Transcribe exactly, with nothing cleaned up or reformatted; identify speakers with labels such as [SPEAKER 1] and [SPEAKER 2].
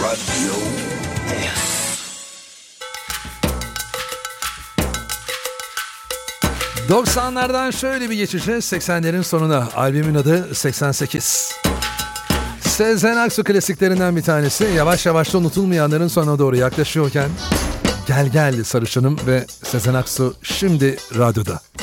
[SPEAKER 1] Radio S.
[SPEAKER 2] doksanlardan şöyle bir geçeceğiz seksenlerin sonuna. Albümün adı seksen sekiz. Sezen Aksu klasiklerinden bir tanesi. Yavaş yavaş da unutulmayanların sonuna doğru yaklaşıyorken Gel Gel Sarışınım ve Sezen Aksu şimdi radyoda.